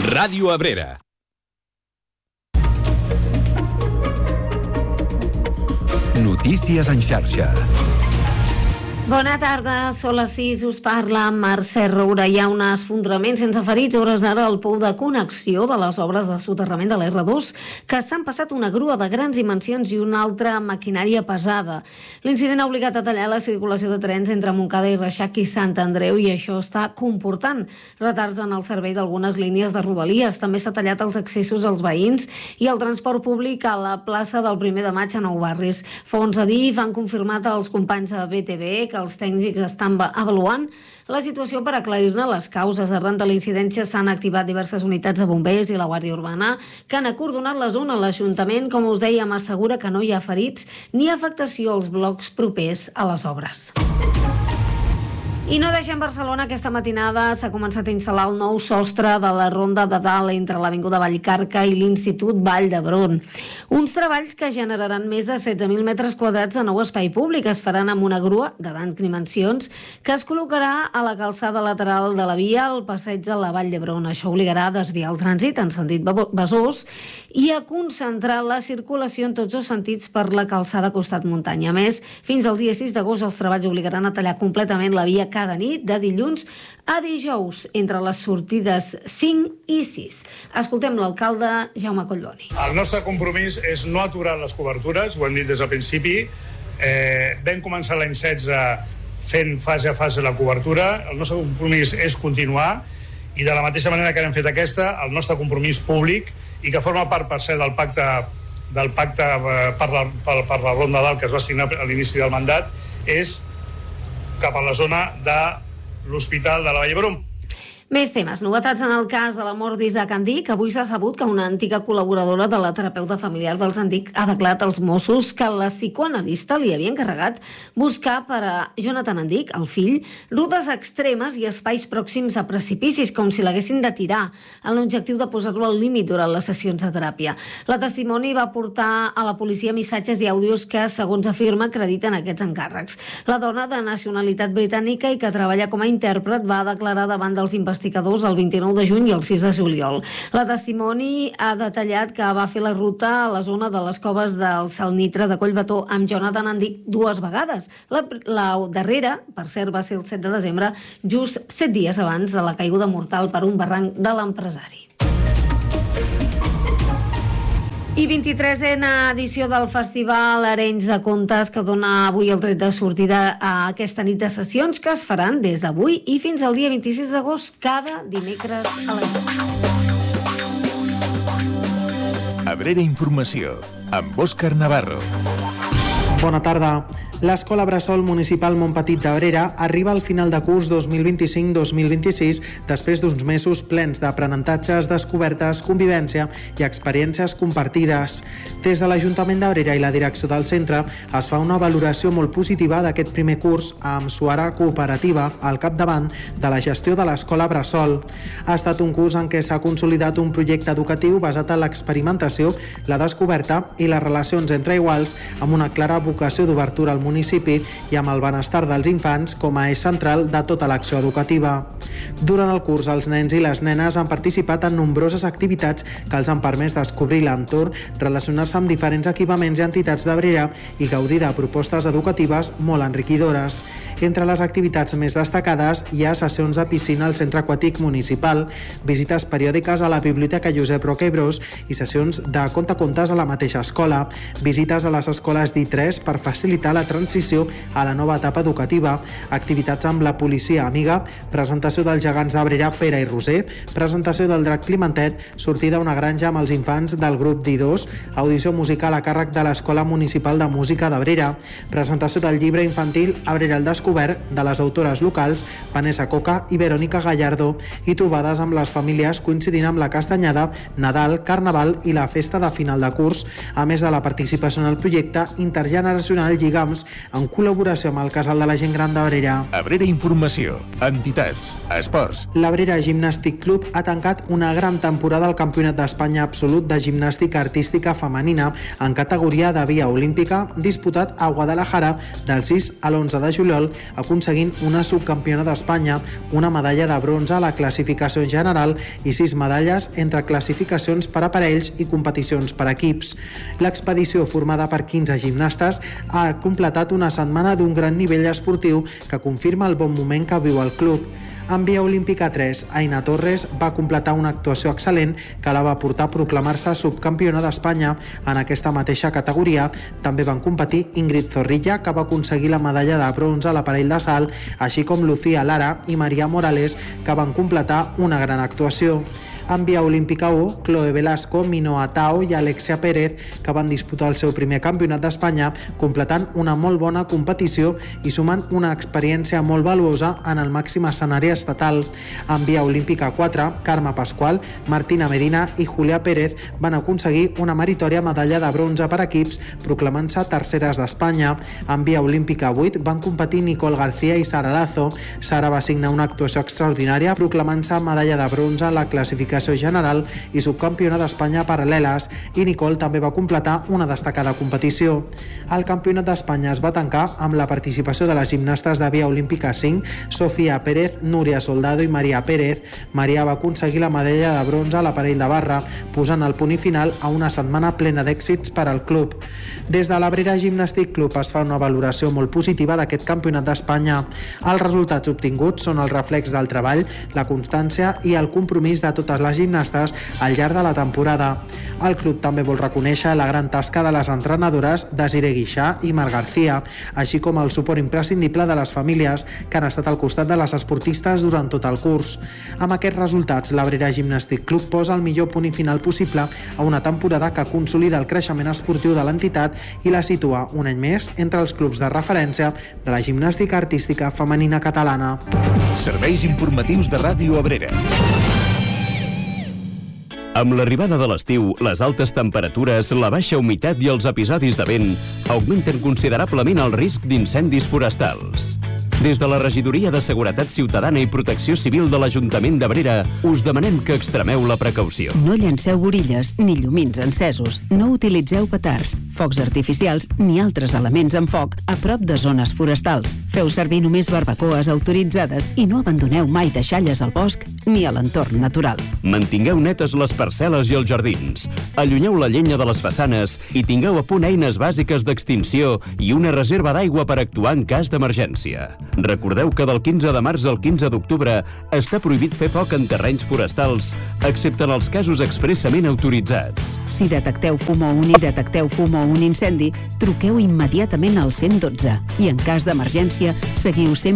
Ràdio Abrera. Notícies en xarxa. Bona tarda, són les 6, us parla Mercè Roura. Hi ha un esfondrament sense ferits a hores d'ara al pou de connexió de les obres de soterrament de l'R2 que s'han passat una grua de grans dimensions i una altra maquinària pesada. L'incident ha obligat a tallar la circulació de trens entre Montcada i Reixac i Sant Andreu i això està comportant retards en el servei d'algunes línies de Rodalies. També s'ha tallat els accessos als veïns i el transport públic a la plaça del 1 de maig a Nou Barris. Fons Adif han confirmat als companys de BTV que els tècnics estan avaluant la situació per aclarir-ne les causes. Arran de l'incidència s'han activat diverses unitats de bombers i la Guàrdia Urbana que han acordonat la zona. L'Ajuntament, com us dèiem, assegura que no hi ha ferits ni afectació als blocs propers a les obres. I no deixem Barcelona. Aquesta matinada s'ha començat a instal·lar el nou sostre de la Ronda de Dalt entre l'Avinguda Vallcarca i l'Institut Vall d'Hebron. Uns treballs que generaran més de 16.000 metres quadrats de nou espai públic. Es faran amb una grua de grans dimensions que es col·locarà a la calçada lateral de la via al passeig de la Vall d'Hebron. Això obligarà a desviar el trànsit en sentit Besòs i a concentrar la circulació en tots els sentits per la calçada costat muntanya. A més, fins al dia 6 d'agost els treballs obligaran a tallar completament la via cada nit de dilluns a dijous entre les sortides 5 i 6. Escoltem l'alcalde Jaume Collboni. El nostre compromís és no aturar les cobertures, ho hem dit des del principi. Vam començar l'any 16 fent fase a fase la cobertura. El nostre compromís és continuar i de la mateixa manera que hem fet aquesta, el nostre compromís públic i que forma part, per cert, del pacte per la Ronda Dalt que es va signar a l'inici del mandat, és cap a la zona de l'Hospital de la Vall d'Hebron. Més temes. Novetats en el cas de la mort d'Isaac Andic. Avui s'ha sabut que una antiga col·laboradora de la terapeuta familiar dels Andic ha declarat als Mossos que la psicoanalista li havia encarregat buscar per a Jonathan Andic, el fill, rutes extremes i espais pròxims a precipicis, com si l'haguessin de tirar, amb l'objectiu de posar-lo al límit durant les sessions de teràpia. La testimoni va portar a la policia missatges i àudios que, segons afirma, acrediten aquests encàrrecs. La dona de nacionalitat britànica i que treballa com a intèrpret va declarar davant dels investigadors el 29 de juny i el 6 de juliol. La testimoni ha detallat que va fer la ruta a la zona de les coves del Salnitre de Collbató amb Jonathan Andic 2 vegades. La darrera, per cert, va ser el 7 de desembre, just 7 dies abans de la caiguda mortal per un barranc de l'empresari. I 23a edició del Festival Arenys de Contes que dona avui el tret de sortida a aquesta nit de sessions que es faran des d'avui i fins al dia 26 d'agost cada dimecres a la nit. Abrera Informació, amb Òscar Navarro. Bona tarda. L'Escola Bressol Municipal Montpetit d'Abrera arriba al final de curs 2025-2026 després d'uns mesos plens d'aprenentatges, descobertes, convivència i experiències compartides. Des de l'Ajuntament d'Abrera i la direcció del centre es fa una valoració molt positiva d'aquest primer curs amb Suara Cooperativa al capdavant de la gestió de l'Escola Bressol. Ha estat un curs en què s'ha consolidat un projecte educatiu basat en l'experimentació, la descoberta i les relacions entre iguals amb una clara vocació d'obertura al municipi i amb el benestar dels infants com a eix central de tota l'acció educativa. Durant el curs, els nens i les nenes han participat en nombroses activitats que els han permès descobrir l'entorn, relacionar-se amb diferents equipaments i entitats d'Abrera i gaudir de propostes educatives molt enriquidores. Entre les activitats més destacades hi ha sessions de piscina al Centre Aquàtic Municipal, visites periòdiques a la Biblioteca Josep Roca i Bros i sessions de contacontes a la mateixa escola, visites a les escoles d'I3 per facilitar la transició a la nova etapa educativa, activitats amb la policia amiga, presentació dels gegants d'Abrera Pere i Roser, presentació del drac Climentet, sortida a una granja amb els infants del grup d'I2, audició musical a càrrec de l'Escola Municipal de Música d'Abrera, presentació del llibre infantil Abrera al descobert de les autores locals Vanessa Coca i Verónica Gallardo i trobades amb les famílies coincidint amb la Castanyada, Nadal, Carnaval i la festa de final de curs, a més de la participació en el projecte intergeneracional Lligams Camps, en col·laboració amb el Casal de la Gent Gran d'Abrera. Abrera Informació, entitats, esports. L'Abrera Gimnàstic Club ha tancat una gran temporada al Campionat d'Espanya absolut de gimnàstica artística femenina en categoria de via olímpica, disputat a Guadalajara del 6 a l'11 de juliol, aconseguint una subcampiona d'Espanya, una medalla de bronze a la classificació general i 6 medalles entre classificacions per a parells i competicions per equips. L'expedició, formada per 15 gimnastes, ha completat una setmana d'un gran nivell esportiu que confirma el bon moment que viu el club. En via olímpica 3, Aina Torres va completar una actuació excel·lent que la va portar a proclamar-se subcampiona d'Espanya. En aquesta mateixa categoria també van competir Ingrid Zorrilla, que va aconseguir la medalla de bronze a l'aparell de salt, així com Lucía Lara i Maria Morales, que van completar una gran actuació. En via olímpica 1, Chloe Velasco, Minoa Tao i Alexia Pérez, que van disputar el seu primer campionat d'Espanya, completant una molt bona competició i sumant una experiència molt valuosa en el màxim escenari estatal. En via olímpica 4, Carme Pascual, Martina Medina i Julia Pérez van aconseguir una meritòria medalla de bronze per equips, proclamant-se terceres d'Espanya. En via olímpica 8 van competir Nicole García i Sara Lazo. Sara va signar una actuació extraordinària, proclamant-se medalla de bronze a la classificació general i subcampiona d'Espanya paral·leles, i Nicole també va completar una destacada competició. El Campionat d'Espanya es va tancar amb la participació de les gimnastes de via olímpica 5, Sofía Pérez, Núria Soldado i Maria Pérez. Maria va aconseguir la medalla de bronze a l'aparell de barra, posant el punt final a una setmana plena d'èxits per al club. Des de l'Abrera Gimnàstic Club es fa una valoració molt positiva d'aquest Campionat d'Espanya. Els resultats obtinguts són el reflex del treball, la constància i el compromís de totes les gimnastes al llarg de la temporada. El club també vol reconèixer la gran tasca de les entrenadores Desiree Guixà i Mar García, així com el suport imprescindible de les famílies que han estat al costat de les esportistes durant tot el curs. Amb aquests resultats, l'Abrera Gimnàstic Club posa el millor punt i final possible a una temporada que consolida el creixement esportiu de l'entitat i la situa un any més entre els clubs de referència de la gimnàstica artística femenina catalana. Serveis informatius de Ràdio Abrera. Amb l'arribada de l'estiu, les altes temperatures, la baixa humitat i els episodis de vent augmenten considerablement el risc d'incendis forestals. Des de la Regidoria de Seguretat Ciutadana i Protecció Civil de l'Ajuntament d'Abrera us demanem que extremeu la precaució. No llanceu borilles ni llumins encesos, no utilitzeu petards, focs artificials ni altres elements amb foc a prop de zones forestals. Feu servir només barbacoes autoritzades i no abandoneu mai deixalles al bosc ni a l'entorn natural. Mantingueu netes les parcel·les i els jardins. Allunyeu la llenya de les façanes i tingueu a punt eines bàsiques d'extinció i una reserva d'aigua per actuar en cas d'emergència. Recordeu que del 15 de març al 15 d'octubre està prohibit fer foc en terrenys forestals, excepte en els casos expressament autoritzats. Si detecteu fum o un incendi, truqueu immediatament al 112 i en cas d'emergència seguiu sempre